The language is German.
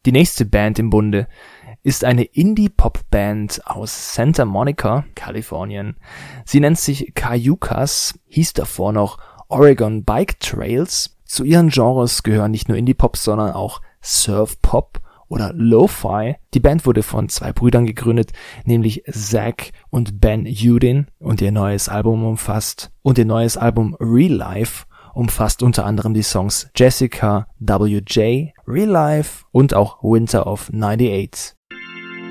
Die nächste Band im Bunde ist eine Indie-Pop-Band aus Santa Monica, Kalifornien. Sie nennt sich Cayucas, hieß davor noch Oregon Bike Trails. Zu ihren Genres gehören nicht nur Indie-Pop, sondern auch Surf-Pop oder Lo-Fi. Die Band wurde von 2 Brüdern gegründet, nämlich Zach und Ben Udin, und ihr neues Album Real Life umfasst unter anderem die Songs Jessica, WJ, Real Life und auch Winter of '98.